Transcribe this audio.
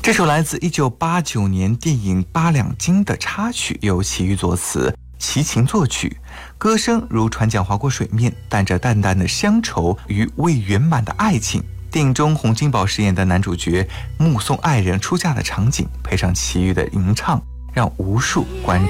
这首来自1989年电影《八两金》的插曲，由齐豫作词，齐秦作曲，歌声如船桨划过水面，带着淡淡的乡愁与未圆满的爱情。电影中洪金宝饰演的男主角目送爱人出嫁的场景，配上齐豫的吟唱，让无数观众